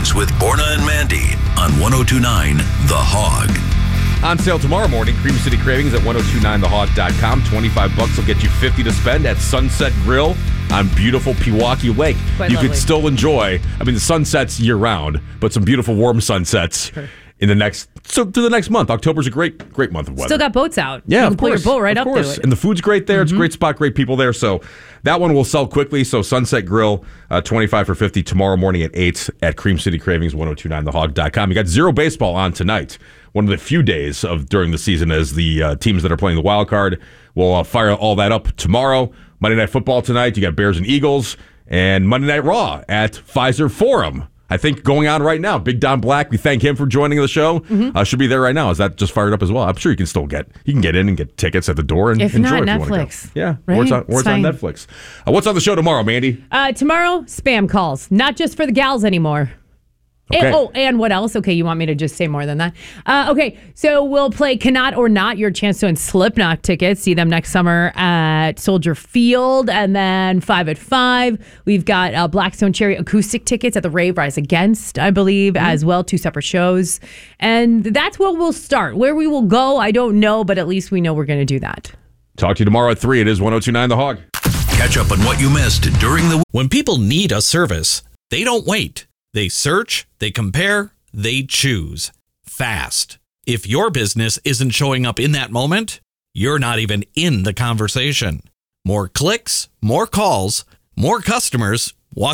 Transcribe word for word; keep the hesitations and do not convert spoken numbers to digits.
Mornings with Borna and Mandy on one oh two point nine The Hog. On sale tomorrow morning, Cream City Cravings at ten twenty-nine the hog dot com. twenty-five bucks will get you fifty to spend at Sunset Grill on beautiful Pewaukee Lake. Quite you lovely. could still enjoy, I mean, the sunsets year-round, but some beautiful warm sunsets Sure. in the next, so through the next month. October's a great, great month of weather. Still got boats out. Yeah, you of can pull course. your boat right of up course. to it. And the food's great there. Mm-hmm. It's a great spot, great people there. So that one will sell quickly. So Sunset Grill, uh, twenty-five for fifty tomorrow morning at eight at Cream City Cravings, ten twenty-nine the hog dot com. You got Zero Baseball on tonight. One of the few days of during the season as the uh, teams that are playing the wild card will uh, fire all that up tomorrow. Monday Night Football tonight. You got Bears and Eagles. And Monday Night Raw at Pfizer Forum. I think going on right now. Big Don Black, we thank him for joining the show. Mm-hmm. Uh, should be there right now. Is that just fired up as well? I'm sure you can still get you can get in and get tickets at the door and if enjoy not, if you Netflix. Go. Yeah, right? or it's on, or It's it's on fine. Netflix. Uh, what's on the show tomorrow, Mandy? Uh, tomorrow, spam calls. Not just for the gals anymore. Okay. And, oh, and what else? Okay, you want me to just say more than that? Uh, okay, so we'll play Cannot or Not, your chance to win Slipknot tickets. See them next summer at Soldier Field. And then five at five, we've got uh, Blackstone Cherry acoustic tickets at the Rave Rise Against, I believe, mm-hmm. as well, two separate shows. And that's where we'll start. Where we will go, I don't know, but at least we know we're going to do that. Talk to you tomorrow at three. It is ten twenty-nine The Hog. Catch up on what you missed during the When people need a service, they don't wait. They search, they compare, they choose. Fast. If your business isn't showing up in that moment, you're not even in the conversation. More clicks, more calls, more customers,